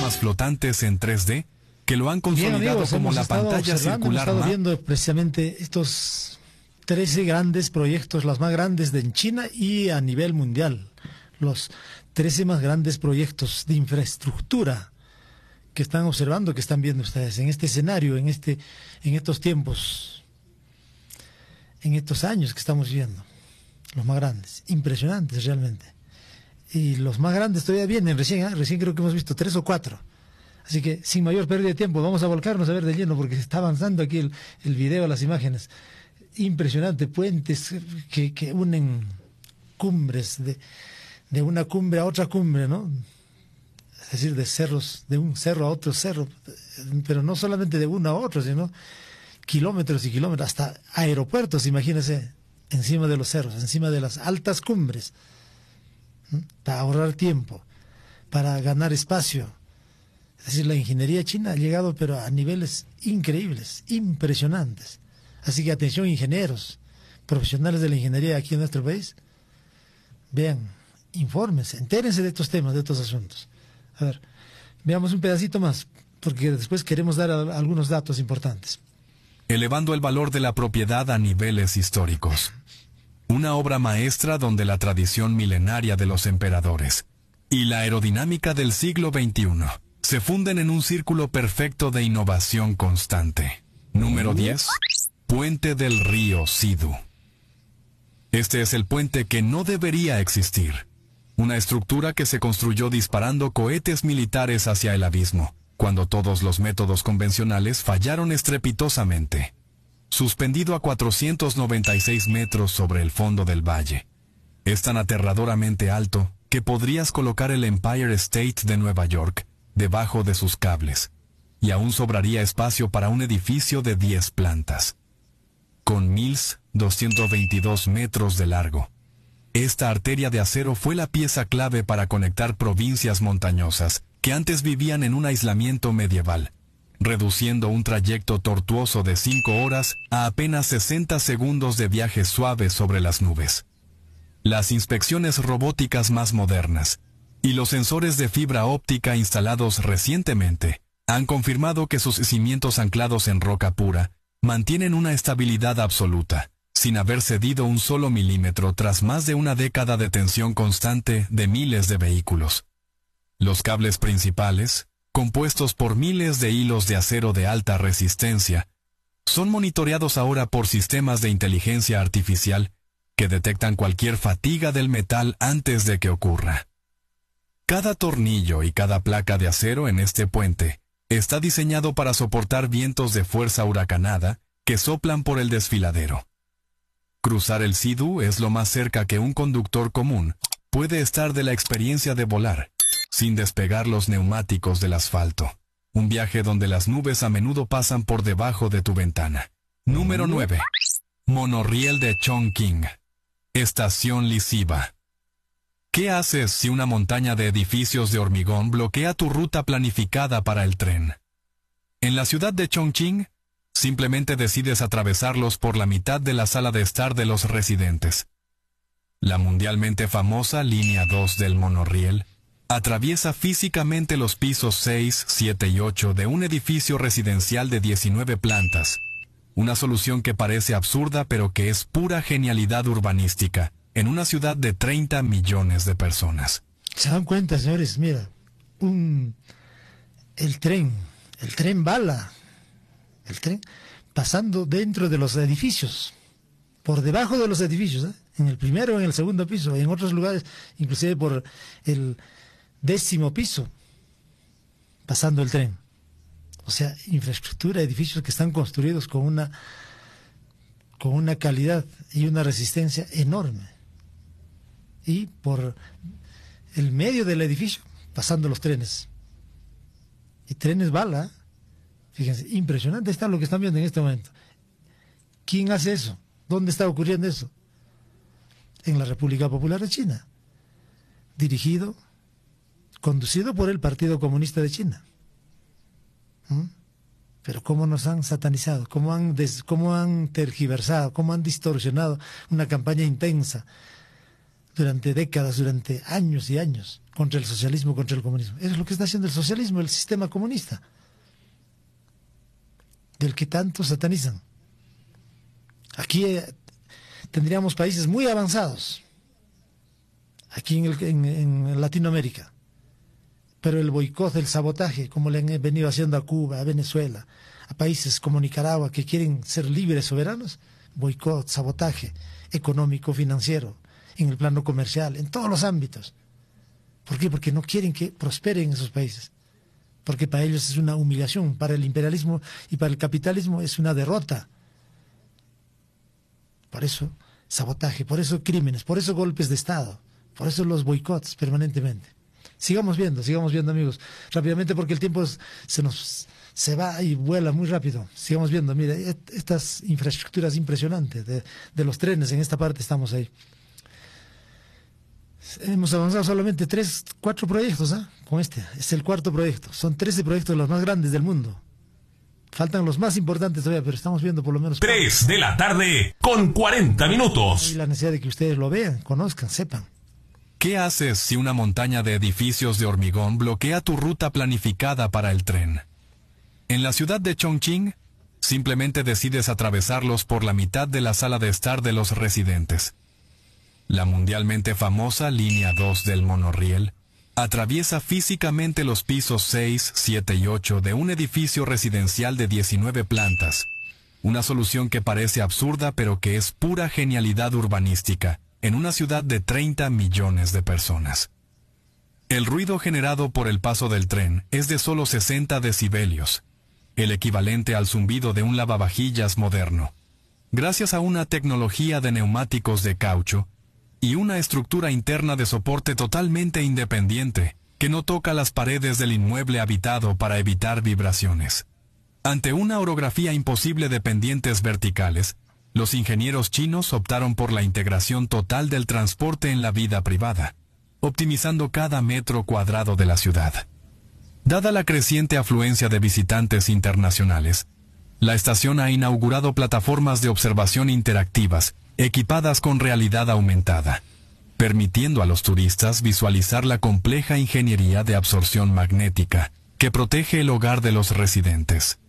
sistemas flotantes en 3D que lo han consolidado bien, amigos, como la pantalla circular. Hemos estado viendo precisamente estos 13 grandes proyectos, los más grandes en China y a nivel mundial. Los 13 más grandes proyectos de infraestructura que están observando, que están viendo ustedes en este escenario, en estos tiempos, en estos años que estamos viendo. Los más grandes, impresionantes realmente. Y los más grandes todavía vienen recién creo que hemos visto 3 o 4. Así que sin mayor pérdida de tiempo vamos a volcarnos a ver de lleno, porque se está avanzando aquí el video, las imágenes. Impresionante, puentes que unen cumbres, de una cumbre a otra cumbre, ¿no? Es decir, de cerros, de un cerro a otro cerro, pero no solamente de uno a otro, sino kilómetros y kilómetros, hasta aeropuertos, imagínense, encima de los cerros, encima de las altas cumbres, ¿no? Para ahorrar tiempo, para ganar espacio. Es decir, la ingeniería china ha llegado pero a niveles increíbles, impresionantes. Así que atención, ingenieros, profesionales de la ingeniería aquí en nuestro país, vean, infórmense, entérense de estos temas, de estos asuntos. A ver, veamos un pedacito más, porque después queremos dar algunos datos importantes. Elevando el valor de la propiedad a niveles históricos. Una obra maestra donde la tradición milenaria de los emperadores y la aerodinámica del siglo XXI se funden en un círculo perfecto de innovación constante. Número 10. Puente del río Sidu. Este es el puente que no debería existir. Una estructura que se construyó disparando cohetes militares hacia el abismo, cuando todos los métodos convencionales fallaron estrepitosamente. Suspendido a 496 metros sobre el fondo del valle. Es tan aterradoramente alto que podrías colocar el Empire State de Nueva York debajo de sus cables, y aún sobraría espacio para un edificio de 10 plantas. Con 1.222 metros de largo. Esta arteria de acero fue la pieza clave para conectar provincias montañosas que antes vivían en un aislamiento medieval, reduciendo un trayecto tortuoso de 5 horas a apenas 60 segundos de viaje suave sobre las nubes. Las inspecciones robóticas más modernas y los sensores de fibra óptica instalados recientemente han confirmado que sus cimientos anclados en roca pura mantienen una estabilidad absoluta, sin haber cedido un solo milímetro tras más de una década de tensión constante de miles de vehículos. Los cables principales, compuestos por miles de hilos de acero de alta resistencia, son monitoreados ahora por sistemas de inteligencia artificial que detectan cualquier fatiga del metal antes de que ocurra. Cada tornillo y cada placa de acero en este puente está diseñado para soportar vientos de fuerza huracanada que soplan por el desfiladero. Cruzar el Sidu es lo más cerca que un conductor común puede estar de la experiencia de volar, sin despegar los neumáticos del asfalto. Un viaje donde las nubes a menudo pasan por debajo de tu ventana. Número 9. Monorriel de Chongqing. Estación lisiva. ¿Qué haces si una montaña de edificios de hormigón bloquea tu ruta planificada para el tren? En la ciudad de Chongqing, simplemente decides atravesarlos por la mitad de la sala de estar de los residentes. La mundialmente famosa línea 2 del monorriel atraviesa físicamente los pisos 6, 7 y 8 de un edificio residencial de 19 plantas. Una solución que parece absurda pero que es pura genialidad urbanística en una ciudad de 30 millones de personas. ¿Se dan cuenta, señores? Mira, el tren bala. El tren pasando dentro de los edificios, por debajo de los edificios, en el primero o en el segundo piso, en otros lugares, inclusive por el 10º piso, pasando el tren. O sea, infraestructura, edificios que están construidos con una calidad y una resistencia enorme. Y por el medio del edificio, pasando los trenes. Y trenes bala, fíjense, impresionante está lo que están viendo en este momento. ¿Quién hace eso? ¿Dónde está ocurriendo eso? En la República Popular de China. Conducido por el Partido Comunista de China. Pero cómo nos han satanizado, cómo han tergiversado, cómo han distorsionado una campaña intensa durante décadas, durante años y años, contra el socialismo, contra el comunismo. Eso es lo que está haciendo el socialismo, el sistema comunista, del que tanto satanizan. Aquí tendríamos países muy avanzados, aquí en Latinoamérica, pero el boicot, el sabotaje, como le han venido haciendo a Cuba, a Venezuela, a países como Nicaragua que quieren ser libres, soberanos, boicot, sabotaje económico, financiero, en el plano comercial, en todos los ámbitos. ¿Por qué? Porque no quieren que prosperen esos países, porque para ellos es una humillación, para el imperialismo y para el capitalismo es una derrota. Por eso sabotaje, por eso crímenes, por eso golpes de Estado, por eso los boicots permanentemente. Sigamos viendo amigos, rápidamente porque el tiempo se va y vuela muy rápido. Sigamos viendo, mire, estas infraestructuras impresionantes de los trenes, en esta parte estamos ahí. Hemos avanzado solamente 4 proyectos, con este, es el 4º proyecto. Son 13 proyectos los más grandes del mundo. Faltan los más importantes todavía, pero estamos viendo por lo menos 3 de la tarde con 40 minutos. Hay la necesidad de que ustedes lo vean, conozcan, sepan. ¿Qué haces si una montaña de edificios de hormigón bloquea tu ruta planificada para el tren? En la ciudad de Chongqing, simplemente decides atravesarlos por la mitad de la sala de estar de los residentes. La mundialmente famosa línea 2 del monorriel atraviesa físicamente los pisos 6, 7 y 8 de un edificio residencial de 19 plantas. Una solución que parece absurda pero que es pura genialidad urbanística en una ciudad de 30 millones de personas. El ruido generado por el paso del tren es de solo 60 decibelios, el equivalente al zumbido de un lavavajillas moderno. Gracias a una tecnología de neumáticos de caucho y una estructura interna de soporte totalmente independiente, que no toca las paredes del inmueble habitado para evitar vibraciones. Ante una orografía imposible de pendientes verticales, los ingenieros chinos optaron por la integración total del transporte en la vida privada, optimizando cada metro cuadrado de la ciudad. Dada la creciente afluencia de visitantes internacionales, la estación ha inaugurado plataformas de observación interactivas equipadas con realidad aumentada, permitiendo a los turistas visualizar la compleja ingeniería de absorción magnética que protege el hogar de los residentes.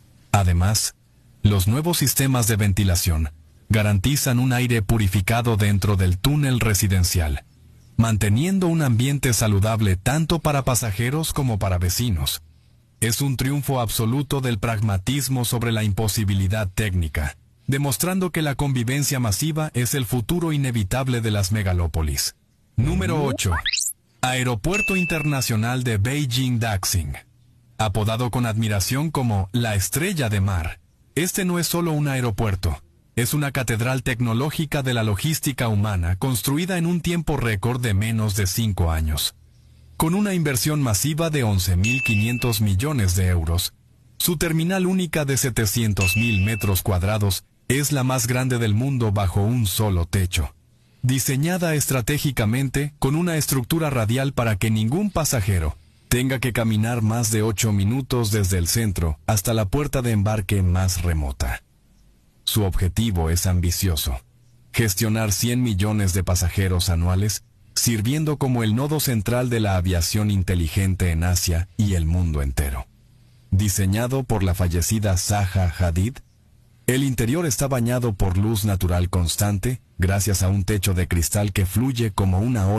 Además, los nuevos sistemas de ventilación garantizan un aire purificado dentro del túnel residencial, manteniendo un ambiente saludable tanto para pasajeros como para vecinos. Es un triunfo absoluto del pragmatismo sobre la imposibilidad técnica, demostrando que la convivencia masiva es el futuro inevitable de las megalópolis. Número 8. Aeropuerto Internacional de Beijing-Daxing. Apodado con admiración como la Estrella de Mar, este no es solo un aeropuerto, es una catedral tecnológica de la logística humana construida en un tiempo récord de menos de 5 años. Con una inversión masiva de 11.500 millones de euros, su terminal única de 700.000 metros cuadrados es la más grande del mundo bajo un solo techo. Diseñada estratégicamente con una estructura radial para que ningún pasajero tenga que caminar más de 8 minutos desde el centro hasta la puerta de embarque más remota. Su objetivo es ambicioso: gestionar 100 millones de pasajeros anuales, sirviendo como el nodo central de la aviación inteligente en Asia y el mundo entero. Diseñado por la fallecida Zaha Hadid, el interior está bañado por luz natural constante, gracias a un techo de cristal que fluye como una ola